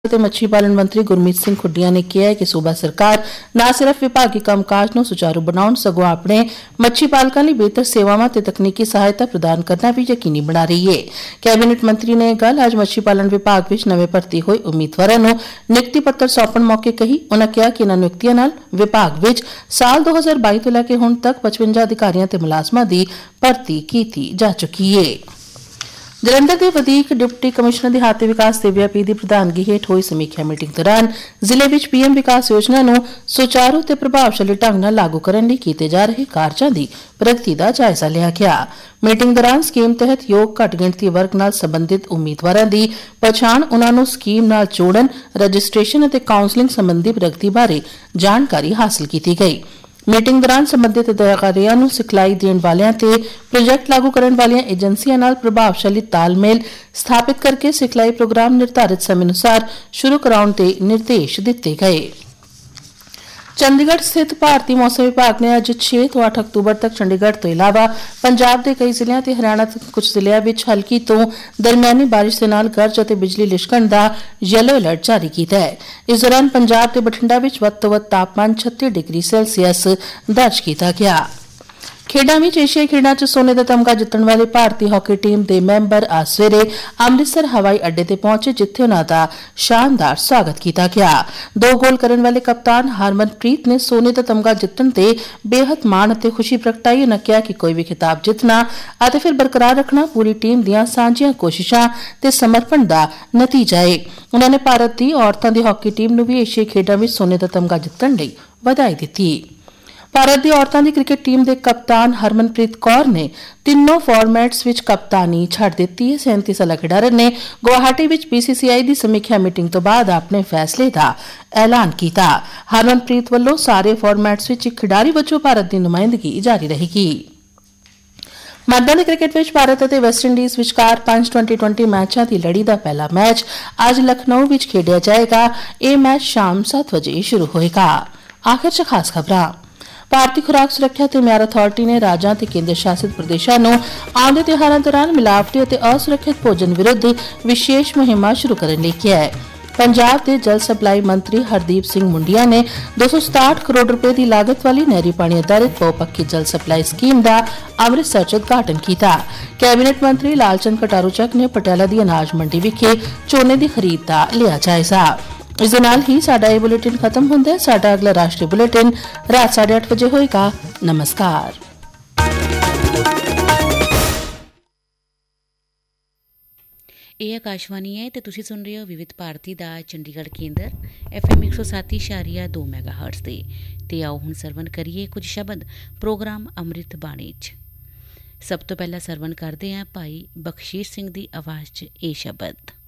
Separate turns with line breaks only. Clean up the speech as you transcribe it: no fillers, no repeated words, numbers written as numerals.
ਅਤੇ ਮੱਛੀ ਪਾਲਣ ਮੰਤਰੀ ਗੁਰਮੀਤ ਸਿੰਘ ਖੁੱਡੀਆਂ ਨੇ ਕਿਹਾ ਹੈ ਕਿ ਸੂਬਾ ਸਰਕਾਰ ਨਾ ਸਿਰਫ ਵਿਭਾਗੀ ਕੰਮਕਾਜ ਨੂੰ ਸੁਚਾਰੂ ਬਣਾਉਣ ਸਗੋਂ ਆਪਣੇ ਮੱਛੀ ਪਾਲਕਾਂ ਲਈ ਬਿਹਤਰ ਸੇਵਾਵਾਂ ਤੇ ਤਕਨੀਕੀ ਸਹਾਇਤਾ ਪ੍ਰਦਾਨ ਕਰਨਾ ਵੀ ਯਕੀਨੀ ਬਣਾ ਰਹੀ ਹੈ। ਕੈਬਨਿਟ ਮੰਤਰੀ ਨੇ ਇਹ ਗੱਲ ਅੱਜ ਮੱਛੀ ਪਾਲਣ ਵਿਭਾਗ ਵਿੱਚ ਨਵੇਂ ਭਰਤੀ ਹੋਏ ਉਮੀਦਵਾਰਾਂ ਨੂੰ ਨਿਯੁਕਤੀ ਪੱਤਰ ਸੌਂਪਣ ਮੌਕੇ ਕਹੀ। ਉਨ੍ਹਾਂ ਕਿਹਾ ਕਿ ਇਨ੍ਹਾਂ ਨਿਯੁਕਤੀਆਂ ਨਾਲ ਵਿਭਾਗ ਵਿੱਚ ਸਾਲ 2022 ਤੋਂ ਲੈ ਕੇ ਹੁਣ ਤੱਕ 55 ਅਧਿਕਾਰੀਆਂ ਤੇ ਮੁਲਾਜ਼ਮਾਂ ਦੀ ਭਰਤੀ ਕੀਤੀ ਜਾ ਚੁੱਕੀ ਹੈ। ਜਲੰਧਰ ਦੇ ਵਧੀਕ ਡਿਪਟੀ ਕਮਿਸ਼ਨਰ ਦਿਹਾਤੀ ਵਿਕਾਸ ਦਿਵਿਆ ਪੀ ਦੀ ਪ੍ਰਧਾਨਗੀ ਹੇਠ ਹੋਈ ਸਮੀਖਿਆ ਮੀਟਿੰਗ ਦੌਰਾਨ ਜ਼ਿਲ੍ਹੇ ਵਿੱਚ ਪੀਐਮ ਵਿਕਾਸ ਯੋਜਨਾ ਨੂੰ ਸੁਚਾਰੂ ਤੇ ਪ੍ਰਭਾਵਸ਼ਾਲੀ ਢੰਗ ਨਾਲ ਲਾਗੂ ਕਰਨ ਲਈ ਕੀਤੇ ਜਾ ਰਹੇ ਕਾਰਜਾਂ ਦੀ ਪ੍ਰਗਤੀ ਦਾ ਜਾਇਜ਼ਾ ਲਿਆ ਗਿਆ। ਮੀਟਿੰਗ ਦੌਰਾਨ ਸਕੀਮ ਤਹਿਤ ਯੋਗ ਘੱਟ ਗਿਣਤੀ ਵਰਗ ਨਾਲ ਸੰਬੰਧਿਤ ਉਮੀਦਵਾਰਾਂ ਦੀ ਪਛਾਣ, ਉਨ੍ਹਾਂ ਨੂੰ ਸਕੀਮ ਨਾਲ ਜੋੜਨ, ਰਜਿਸਟ੍ਰੇਸ਼ਨ ਅਤੇ ਕਾਉਂਸਲਿੰਗ ਸੰਬੰਧੀ ਪ੍ਰਗਤੀ ਬਾਰੇ ਜਾਣਕਾਰੀ ਹਾਸਲ ਕੀਤੀ ਗਈ। ਮੀਟਿੰਗ ਦੌਰਾਨ ਸੰਬੰਧਿਤ ਅਧਿਕਾਰੀਆਂ ਨੂੰ ਸਿਖਲਾਈ ਦੇਣ ਵਾਲਿਆਂ ਤੇ ਪ੍ਰੋਜੈਕਟ ਲਾਗੂ ਕਰਨ ਵਾਲੀਆਂ ਏਜੰਸੀਆਂ ਨਾਲ ਪ੍ਰਭਾਵਸ਼ਾਲੀ ਤਾਲਮੇਲ ਸਥਾਪਿਤ ਕਰਕੇ ਸਿਖਲਾਈ ਪ੍ਰੋਗਰਾਮ ਨਿਰਧਾਰਿਤ ਸਮੇਂ ਅਨੁਸਾਰ ਸ਼ੁਰੂ ਕਰਾਉਣ ਦੇ ਨਿਰਦੇਸ਼ ਦਿੱਤੇ ਗਏ। ਚੰਡੀਗੜ੍ਹ ਸਥਿਤ ਭਾਰਤੀ ਮੌਸਮ ਵਿਭਾਗ ਨੇ ਅੱਜ 6 ਤੋਂ 8 ਅਕਤੂਬਰ ਤੱਕ ਚੰਡੀਗੜ੍ਹ ਤੋਂ ਇਲਾਵਾ ਪੰਜਾਬ ਦੇ ਕਈ ਜ਼ਿਲ੍ਹਿਆਂ ਤੇ ਹਰਿਆਣਾ ਦੇ ਕੁਝ ਜ਼ਿਲ੍ਹਿਆਂ ਵਿੱਚ ਹਲਕੀ ਤੋਂ ਦਰਮਿਆਨੀ ਬਾਰਿਸ਼ ਦੇ ਨਾਲ ਗਰਜ ਅਤੇ ਬਿਜਲੀ ਲਿਸ਼ਕਣ ਦਾ ਯੈਲੋ ਅਲਰਟ ਜਾਰੀ ਕੀਤਾ ਹੈ। ਇਸ ਦੌਰਾਨ ਪੰਜਾਬ ਤੇ ਬਠਿੰਡਾ ਵਿੱਚ ਵੱਧ ਤੋਂ ਵੱਧ ਤਾਪਮਾਨ 36 ਡਿਗਰੀ ਸੈਲਸੀਅਸ ਦਰਜ ਕੀਤਾ ਗਿਆ। ਖੇਡਾਂ ਵਿੱਚ ਏਸ਼ੀਆਈ ਖੇਡਾਂ 'ਚ ਸੋਨੇ ਦਾ ਤਮਗਾ ਜਿੱਤਣ ਵਾਲੀ ਭਾਰਤੀ ਹਾਕੀ ਟੀਮ ਦੇ ਮੈਂਬਰ ਅੱਜ ਸਵੇਰੇ ਅੰਮ੍ਰਿਤਸਰ ਹਵਾਈ ਅੱਡੇ ਤੇ ਪਹੁੰਚੇ, ਜਿੱਥੇ ਉਨ੍ਹਾਂ ਦਾ ਸ਼ਾਨਦਾਰ ਸਵਾਗਤ ਕੀਤਾ ਗਿਆ। 2 ਗੋਲ ਕਰਨ ਵਾਲੇ ਕਪਤਾਨ ਹਰਮਨਪ੍ਰੀਤ ਨੇ ਸੋਨੇ ਦਾ ਤਮਗਾ ਜਿੱਤਣ ਤੇ ਬੇਹੱਦ ਮਾਣ ਅਤੇ ਖੁਸ਼ੀ ਪ੍ਰਗਟਾਈ। ਉਨ੍ਹਾਂ ਕਿਹਾ ਕਿ ਕੋਈ ਵੀ ਖਿਤਾਬ ਜਿੱਤਣਾ ਅਤੇ ਫਿਰ ਬਰਕਰਾਰ ਰੱਖਣਾ ਪੂਰੀ ਟੀਮ ਦੀਆਂ ਸਾਂਝੀਆਂ ਕੋਸ਼ਿਸ਼ਾਂ ਤੇ ਸਮਰਪਣ ਦਾ ਨਤੀਜਾ ਹੈ। ਉਨ੍ਹਾਂ ਨੇ ਭਾਰਤ ਦੀ ਔਰਤਾਂ ਦੀ ਹਾਕੀ ਟੀਮ ਨੂੰ ਵੀ ਏਸ਼ੀਆਈ ਖੇਡਾਂ ਵਿੱਚ ਸੋਨੇ ਦਾ ਤਮਗਾ ਜਿੱਤਣ ਲਈ ਵਧਾਈ ਦਿੱਤੀ। ਭਾਰਤ ਦੀ ਔਰਤਾਂ ਦੀ ਕ੍ਰਿਕਟ ਟੀਮ ਦੇ ਕਪਤਾਨ ਹਰਮਨਪ੍ਰੀਤ ਕੌਰ ਨੇ ਤਿੰਨੋਂ ਫਾਰਮੈਟਸ ਵਿੱਚ ਕਪਤਾਨੀ ਛੱਡ ਦਿੱਤੀ ਹੈ। 37 ਸਾਲਾ ਖਿਡਾਰਨ ਨੇ ਗੁਵਾਹਾਟੀ ਵਿੱਚ BCCI ਦੀ ਸਮੀਖਿਆ ਮੀਟਿੰਗ ਤੋਂ ਬਾਅਦ ਆਪਣੇ ਫੈਸਲੇ ਦਾ ਐਲਾਨ ਕੀਤਾ। ਹਰਮਨਪ੍ਰੀਤ ਵੱਲੋਂ ਸਾਰੇ ਫਾਰਮੈਟਸ ਵਿੱਚ ਇੱਕ ਖਿਡਾਰੀ ਵਜੋਂ ਭਾਰਤ ਦੀ ਨੁਮਾਇੰਦਗੀ ਜਾਰੀ ਰਹੇਗੀ। ਮਰਦਾਂ ਦੇ ਕ੍ਰਿਕਟ ਵਿੱਚ ਭਾਰਤ ਅਤੇ ਵੈਸਟਇੰਡੀਜ਼ ਵਿਚਕਾਰ 5 T20 ਮੈਚਾਂ ਦੀ ਲੜੀ ਦਾ ਪਹਿਲਾ ਮੈਚ ਅੱਜ ਲਖਨਊ ਵਿੱਚ ਖੇਡਿਆ ਜਾਏਗਾ। ਇਹ ਮੈਚ ਸ਼ਾਮ 7 ਵਜੇ ਸ਼ੁਰੂ ਹੋਏਗਾ। ਆਖਿਰ 'ਚ ਖਾਸ ਖਬਰਾਂ। ਭਾਰਤੀ ਖੁਰਾਕ ਸੁਰੱਖਿਆ ਤੇ ਮਿਆਰ ਅਥਾਰਟੀ ਨੇ ਰਾਜਾਂ ਤੇ ਕੇਂਦਰ ਸ਼ਾਸਿਤ ਪ੍ਰਦੇਸ਼ਾਂ ਨੂੰ ਆਉਂਦੇ ਤਿਉਹਾਰਾਂ ਦੌਰਾਨ ਮਿਲਾਵਟੀ ਅਤੇ ਅਸੁਰੱਖਿਅਤ ਭੋਜਨ ਵਿਰੁੱਧ ਵਿਸ਼ੇਸ਼ ਮੁਹਿੰਮਾਂ ਸ਼ੁਰੂ ਕਰਨ ਲਈ ਕਿਹਾ ਹੈ। ਪੰਜਾਬ ਦੇ ਜਲ ਸਪਲਾਈ ਮੰਤਰੀ ਹਰਦੀਪ ਸਿੰਘ ਮੁੰਡੀਆ ਨੇ 267 ਕਰੋੜ ਰੁਪਏ ਦੀ ਲਾਗਤ ਵਾਲੀ ਨਹਿਰੀ ਪਾਣੀ ਆਧਾਰਿਤ ਬਹੁਪੱਖੀ ਜਲ ਸਪਲਾਈ ਸਕੀਮ ਦਾ ਅੰਮ੍ਰਿਤਸਰ 'ਚ ਉਦਘਾਟਨ ਕੀਤਾ। ਕੈਬਨਿਟ ਮੰਤਰੀ ਲਾਲਚੰਦ ਕਟਾਰੂ ਚੱਕ ਨੇ ਪਟਿਆਲਾ ਦੀ ਅਨਾਜ ਮੰਡੀ ਵਿਖੇ ਝੋਨੇ ਦੀ ਖਰੀਦ ਦਾ ਲਿਆ ਜਾਇਜ਼ਾ। ਇਸ ਦੇ ਨਾਲ ਹੀ ਸਾਡਾ ਇਹ ਬੁਲੇਟਿਨ ਖਤਮ ਹੁੰਦਾ ਹੈ। ਸਾਡਾ ਅਗਲਾ ਰਾਸ਼ਟਰੀ ਬੁਲੇਟਿਨ ਰਾਤ 8:30 ਵਜੇ ਹੋਏਗਾ। ਨਮਸਕਾਰ।
ਇਹ ਆਕਾਸ਼ਵਾਣੀ ਹੈ ਤੇ ਤੁਸੀਂ ਸੁਣ ਰਹੇ ਹੋ ਵਿਵਿਧ ਭਾਰਤੀ ਦਾ ਚੰਡੀਗੜ੍ਹ ਕੇਂਦਰ FM 107.2 ਮੈਗਾਹਰਟਜ਼ ਤੇ। ਤੇ ਆਓ ਹੁਣ ਸਰਵਣ ਕਰੀਏ ਕੁਝ ਸ਼ਬਦ ਪ੍ਰੋਗਰਾਮ ਅੰਮ੍ਰਿਤ ਬਾਣੀ 'ਚ। ਸਭ ਤੋਂ ਪਹਿਲਾਂ ਸਰਵਣ ਕਰਦੇ ਹਾਂ ਭਾਈ ਬਖਸ਼ੀਸ਼ ਸਿੰਘ ਦੀ ਆਵਾਜ਼ 'ਚ ਇਹ ਸ਼ਬਦ।